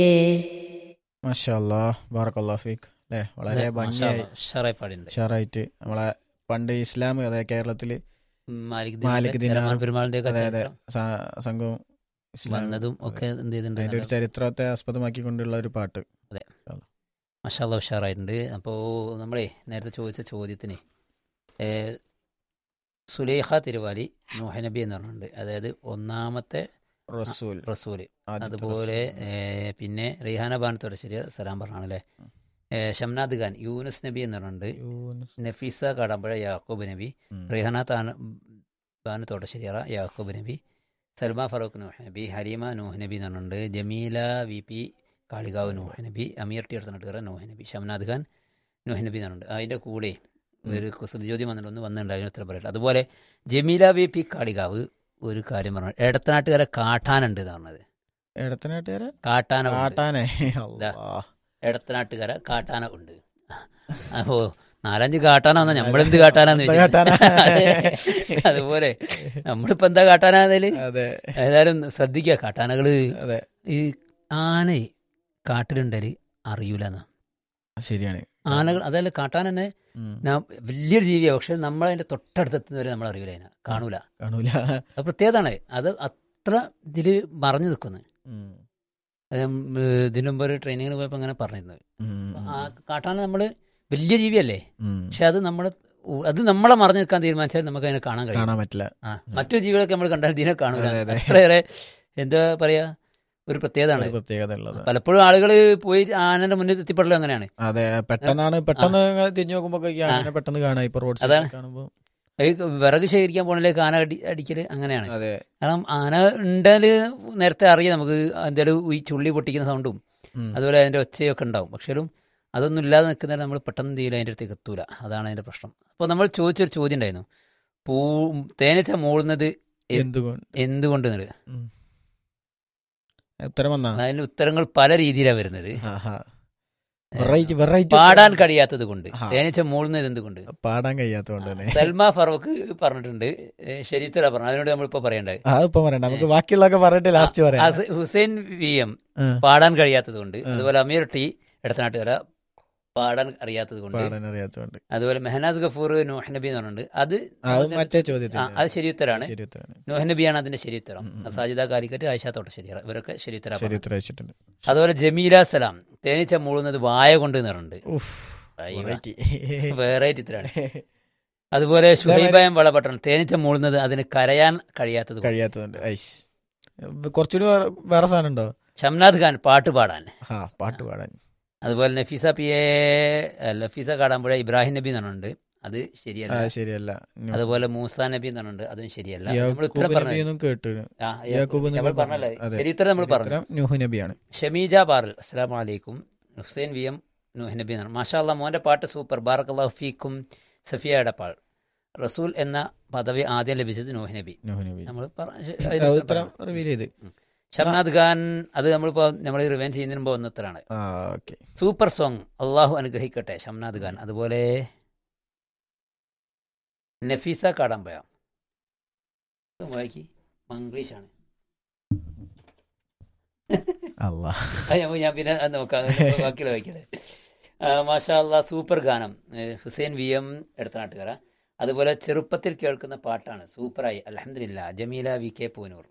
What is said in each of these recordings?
മാഷാ അല്ലാഹ് ബാറക്കല്ലാഹു ഫീക്ക് അല്ലേ, വളരെ ഭംഗിയായി ഷറായി പാടിണ്ട്. ഉഷാറായിട്ട് നമ്മളെ പണ്ട് ഇസ്ലാം അതെ കേരളത്തില് മാലിക് മാലിക് ദിനാർ പെരുമാളിന്റെ അതെ അതെ സംഘവും ഇസ്ലാം വന്നതും ഒക്കെ എന്ത് അതിന്റെ ഒരു ചെയ്തിട്ടുണ്ട്. ചരിത്രത്തെ ആസ്പദമാക്കിക്കൊണ്ടുള്ള ഒരു പാട്ട്. മഷാല്ല ഉഷാറായിട്ടുണ്ട്. അപ്പോൾ നമ്മളെ നേരത്തെ ചോദിച്ച ചോദ്യത്തിന് സുലൈഖ തിരുവാലി നൂഹ് നബി എന്ന് പറഞ്ഞിട്ടുണ്ട്. അതായത് ഒന്നാമത്തെ റസൂൽ റസൂല്. ആദ്യത്തെ അതുപോലെ റസൂൽ. പിന്നെ റിഹാന ബാൻ തൊടശ്ശേരി സലാം പറഞ്ഞാണല്ലേ. ഷംനാദ് ഖാൻ യൂനുസ് നബി എന്ന് പറഞ്ഞിട്ടുണ്ട്. യൂനുസ്. നഫീസ കാടാമ്പുഴ യാക്കൂബ് നബി. റിഹാന ബാൻ തൊടശ്ശേരിയറ യാക്കൂബ് നബി. സൽമാ ഫറൂഖ് നൂഹ് നബി. ഹലീമ നൂഹ് നബി എന്ന് പറഞ്ഞിട്ടുണ്ട്. ജമീല വി പി കാളികാവ് നൂഹ് നബി. അമീർ ടി എടുത്തിട്ട് നൂഹ് നബി. ഷംനാദ് ഖാൻ നൂഹ് നബി എന്ന് പറഞ്ഞിട്ടുണ്ട്. അതിൻ്റെ കൂടെ ഒരു കുസൃതി ചോദ്യം വന്നിട്ടുണ്ട്, അതിന് ഉത്തരം പറയട്ടെ. അതുപോലെ ജമീല വി പി കാളികാവ് ഒരു കാര്യം പറഞ്ഞു, എടത്തനാട്ടുകാരെ കാട്ടാനുണ്ട് എന്ന് പറഞ്ഞത്. എടത്തനാട്ടുകാരെ കാട്ടാന ഉണ്ട്. കാട്ടാനെ എടത്തനാട്ടുകാരെ കാട്ടാന ഉണ്ട്. അപ്പോ 4-5 കാട്ടാന വന്നാൽ നമ്മളെന്ത് കാട്ടാനാന്ന് കാട്ടാന. വെച്ചാൽ അതുപോലെ നമ്മളിപ്പോ എന്താ കാട്ടാനാന്നേല്. അതെ ഏതായാലും ശ്രദ്ധിക്കുക, കാട്ടാനകള് അതെ ഈ ആന കാട്ടിലുണ്ടല് അറിയൂലെന്നാ. ശരിയാണ്. ആനകൾ അതല്ല, കാട്ടാൻ തന്നെ വലിയൊരു ജീവിയാണ്, പക്ഷെ നമ്മളതിന്റെ തൊട്ടടുത്തെത്തുന്നവരെ നമ്മൾ അറിയൂല, അതിനെ കാണൂല. അത് പ്രത്യേകതാണ്. അത് അത്ര ഇതില് മറഞ്ഞു നിൽക്കുന്നത്. ഇതിനു മുമ്പ് ഒരു ട്രെയിനിങ്ങിന് പോയപ്പോൾ അങ്ങനെ പറഞ്ഞിരുന്നത്, ആ കാട്ടാന നമ്മള് വലിയ ജീവിയല്ലേ, പക്ഷെ അത് നമ്മളെ മറഞ്ഞു നിൽക്കാൻ തീരുമാനിച്ചാൽ നമുക്ക് അതിനെ കാണാൻ പറ്റില്ല. മറ്റൊരു ജീവികളൊക്കെ നമ്മൾ കണ്ടാൽ ഇതിനെ കാണൂല. അത്രയേറെ എന്താ പറയാ, ഒരു പ്രത്യേകത ഉള്ളത്. പലപ്പോഴും ആളുകൾ പോയി ആനന്റെ മുന്നിൽ എത്തിപ്പെടലും അങ്ങനെയാണ്. അതെ, പെട്ടെന്ന് തിരിഞ്ഞു നോക്കുമ്പോ പെട്ടെന്ന് കാണാം. ഇപ്പൊ റോഡ് അതാണ് വിറക് ശേഖരിക്കാൻ പോണിലേക്ക് ആന അടിക്കല് അങ്ങനെയാണ്. കാരണം ആന ഉണ്ടാല് നേരത്തെ അറിയാം നമുക്ക്, എന്തായാലും ഈ ചുള്ളി പൊട്ടിക്കുന്ന സൗണ്ടും അതുപോലെ അതിന്റെ ഒച്ചയൊക്കെ ഉണ്ടാവും. പക്ഷേ അതൊന്നും ഇല്ലാതെ നിൽക്കുന്നതിന് നമ്മൾ പെട്ടെന്ന് തീരെ അതിൻ്റെ അടുത്തേക്ക് എത്തൂല. അതാണ് അതിന്റെ പ്രശ്നം. അപ്പോൾ നമ്മൾ ചോദിച്ചൊരു ചോദ്യം ഉണ്ടായിരുന്നു, തേനീച്ച മൂളുന്നത് എന്തുകൊണ്ട് എന്നുള്ളത്. അതിന്റെ ഉത്തരങ്ങൾ പല രീതിയിലാണ് വരുന്നത്. പാടാൻ കഴിയാത്തത് കൊണ്ട്, തേനീച്ച മൂളുന്നത് എന്തുകൊണ്ട് പാടാൻ കഴിയാത്തതുകൊണ്ട്. സൽമാ ഫറൂഖ് പറഞ്ഞിട്ടുണ്ട്, ശരിത്തര പറഞ്ഞു. അതിനോട് നമ്മളിപ്പോ പറയണ്ടായി, നമുക്ക് ബാക്കിയുള്ളതൊക്കെ പറഞ്ഞിട്ട് ലാസ്റ്റ് പറയാം. ഹുസൈൻ വി എം പാടാൻ കഴിയാത്തത് കൊണ്ട്. അതുപോലെ അമീർ ടി എടത്തനാട്ടുകര പാടാൻ അറിയാത്തത് കൊണ്ട്. അതുപോലെ മെഹനാസ് ഗഫൂർ നൂഹ് നബി എന്ന് പറഞ്ഞിട്ടുണ്ട്. അത് ശരിയുത്തരാണ്. നൂഹ് നബിയാണ് അതിന്റെ ശരിയുത്തരം. സാജിദ കാലിക്കറ്റ്, ആയിഷ തോട്ടശ്ശേരി, ഇവരൊക്കെ ശരിയുത്തരം. അതുപോലെ ജമീല സലാം തേനീച്ച മൂളുന്നത് വായ കൊണ്ട് പറഞ്ഞിട്ടുണ്ട്. വെറൈറ്റി ഉത്തരാണ്. അതുപോലെ ഷുഹൈബായം വളപട്ടണം തേനീച്ച മൂളുന്നത് അതിന് കരയാൻ കഴിയാത്തതുകൊണ്ട്. കുറച്ചുകൂടി വേറെ സാധനം ഉണ്ടോ? ഷംനാദ് ഖാൻ പാട്ട് പാടാൻ. അതുപോലെ നഫീസ കാടാമ്പുഴ ഇബ്രാഹിം നബി എന്ന് പറഞ്ഞിട്ടുണ്ട്, അത് ശരിയല്ല. അതുപോലെ മൂസ നബി എന്ന് പറഞ്ഞിട്ടുണ്ട്, അതും ശരിയല്ല. നമ്മൾ പറഞ്ഞു ഷമീജ ബാറൽ അസ്സലാമു അലൈക്കും. ഹുസൈൻ വി എം നൂഹ് നബി എന്നാണ്. മാഷാ അല്ലാ, മോന്റെ പാട്ട് സൂപ്പർ, ബാറക്കല്ലാഹു ഫീക്കും. സഫിയ എടപ്പാൾ, റസൂൽ എന്ന പദവി ആദ്യം ലഭിച്ചത് നൂഹ് നബി. നമ്മൾ ഷംനാദ് ഖാൻ, അത് നമ്മൾ റിവൈൻ ചെയ്യുന്നതിന് മുമ്പ് ഒന്നുത്തരാണ്. സൂപ്പർ സോങ്, അള്ളാഹു അനുഗ്രഹിക്കട്ടെ ഷംനാദ് ഖാൻ. അതുപോലെ നഫീസ കാടാമ്പഴ വായിക്കി മംഗ്ലീഷാണ്. ഞാൻ പിന്നെ നോക്കാം, ബാക്കിയുള്ള വായിക്കട്ടെ. മാഷാ അല്ലാ, സൂപ്പർ ഗാനം. Hussain V M Edathanattukara. അതുപോലെ ചെറുപ്പത്തിൽ കേൾക്കുന്ന പാട്ടാണ്, സൂപ്പറായി, അൽഹംദുലില്ലാ. Jameela V K Poonoor.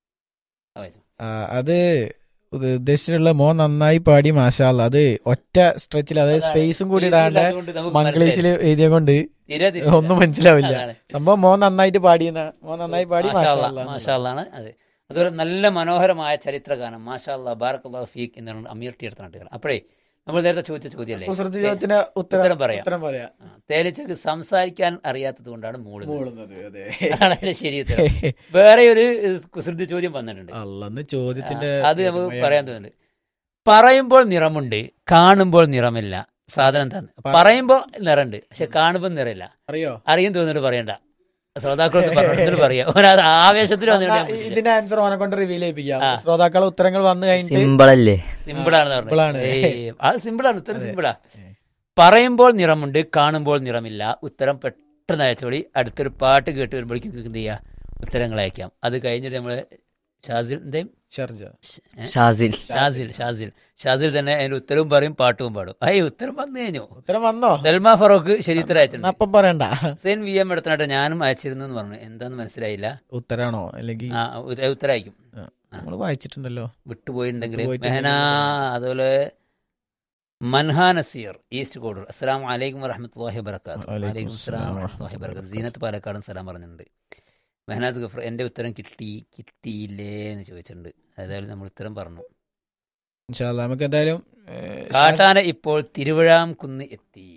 അത് ഉദ്ദേശിച്ചിട്ടുള്ള മോൻ നന്നായി പാടി മാഷാ അല്ലാ. അത് ഒറ്റ സ്ട്രെച്ചിൽ, അതായത് സ്പേസും കൂടി ഇടാണ്ട് മംഗ്ലീഷിൽ എഴുതിയ കൊണ്ട് ഒന്നും മനസ്സിലാവില്ല. സംഭവം മോൻ നന്നായി പാടി മാഷാ അല്ലാ. അതെ, അതുപോലെ നല്ല മനോഹരമായ ചരിത്രഗാനം മാഷാ അല്ലാ, ബാറക്കല്ലാഹു ഫീക്ക് എന്നാണ് അമീർ ടി എടുത്തനാട്ടുകൾ. അപ്പോഴേ നമ്മൾ നേരത്തെ ചോദിച്ച ചോദ്യമല്ലേ, ഉത്തരം പറയാം. തേനീച്ചക്ക് സംസാരിക്കാൻ അറിയാത്തത് കൊണ്ടാണ് മൂളുന്നത്. ശരി ഉത്തരം. വേറെ ഒരു കുസൃതി ചോദ്യം വന്നിട്ടുണ്ട്, അത് നമുക്ക് പറയാൻ തോന്നുന്നുണ്ട്. പറയുമ്പോൾ നിറമുണ്ട്, കാണുമ്പോൾ നിറമില്ല. സാധനം തന്നെ. പറയുമ്പോ നിറമുണ്ട്, പക്ഷെ കാണുമ്പോൾ നിറമില്ല. അറിയാൻ തോന്നുന്നുണ്ട്, പറയണ്ട. ശ്രോതാക്കളൊക്കെ പറഞ്ഞിട്ട് പറയാം. ആവേശത്തിൽ ഇതിന്റെ ആൻസർ ഓനെ കൊണ്ട് റിവീൽ ചെയ്യിപ്പിക്കാം. ശ്രോതാക്കളെ ഉത്തരങ്ങൾ വന്നു കഴിഞ്ഞിട്ട് സിമ്പിളാണ്. അത് സിമ്പിളാണ്, ഉത്തരം സിമ്പിളാ. പറയുമ്പോൾ നിറമുണ്ട്, കാണുമ്പോൾ നിറമില്ല. ഉത്തരം പെട്ടെന്ന് അയച്ചോളി. അടുത്തൊരു പാട്ട് കേട്ട് വരുമ്പോഴേക്കും എന്ത് ചെയ്യാം, ഉത്തരങ്ങൾ അയക്കാം. അത് കഴിഞ്ഞിട്ട് നമ്മള് ഷാസിന്റെയും ഷർജ. ഷാസിൽ. ഷാസിൽ ഷാസിൽ ഷാസിൽ തന്നെ അതിന്റെ ഉത്തരവും പറയും പാട്ടും പാടും. ഉത്തരം വന്നു കഴിഞ്ഞു. ഉത്തരം വന്നോ? സൽമാ ഫറൂഖ് ശരി ഉത്തരം അയച്ചിട്ടുണ്ട്. അപ്പം പറയണ്ട. ഹുസൈൻ വി എം എടുത്തനാട്ടെ ഞാനും അയച്ചിരുന്നു എന്ന് പറഞ്ഞു. എന്താന്ന് മനസ്സിലായില്ല. ഉത്തരാണോ അല്ലെങ്കിൽ ഉത്തരം അയക്കും. നമ്മള് വായിച്ചിട്ടുണ്ടല്ലോ, വിട്ടുപോയിട്ടുണ്ടെങ്കിൽ. മെഹന, അതുപോലെ മൻഹാ നസീർ ഈസ്റ്റ് കോഡൂർ, അസ്സലാമു അലൈക്കും വറഹ്മത്തുള്ളാഹി വബറകാതുഹു. വഅലൈക്കും അസ്സലാം വറഹ്മത്തുള്ളാഹി വബറകാതുഹു. സീനത്ത് പാലക്കാടും സലാം പറഞ്ഞിട്ടുണ്ട്. മെഹനാദ് ഗഫർ എൻ്റെ ഉത്തരം കിട്ടിയില്ലേ എന്ന് ചോദിച്ചിട്ടുണ്ട്. ഏതായാലും നമ്മൾ ഉത്തരം പറഞ്ഞു. ഇൻഷാ അല്ലാ നമുക്ക് എന്തായാലും കാട്ടാന ഇപ്പോൾ തിരുവിഴാംകുന്ന് എത്തി.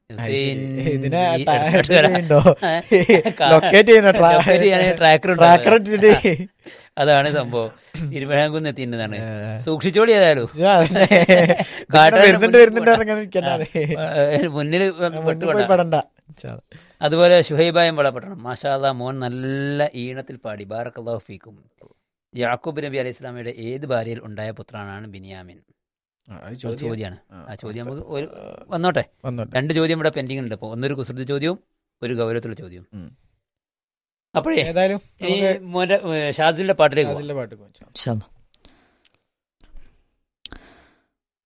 അതാണ് സംഭവം. തിരുവിഴാംകുന്ന് എത്തിൻ്റെതാണ്. സൂക്ഷിച്ചോളി. ഏതായാലും മുന്നിൽ പെടണ്ട. അതുപോലെ ഷുഹൈബായും വളപെട്ടണം. മാഷാ അല്ലാ, മോൻ നല്ല ഈണത്തിൽ പാടി. ബാറക്കല്ലാഹു ഫീക്കും. യാക്കൂബ് നബി അലൈഹി സ്വലാമയുടെ ഏത് ഭാര്യയിൽ ഉണ്ടായ പുത്രനാണ് ബിനിയാമിൻ? ചോദ്യമാണ്. ആ ചോദ്യം നമുക്ക് വന്നോട്ടെ. 2 ചോദ്യം ഇവിടെ പെൻഡിങ് ഉണ്ട്. അപ്പോൾ ഒന്നൊരു കുസൃതി ചോദ്യവും ഒരു ഗൗരവത്തിലുള്ള ചോദ്യവും. അപ്പോഴേ ഏതായാലും മോന്റെ ഷാസിലിന്റെ പാട്ടിലേക്ക് പാട്ട്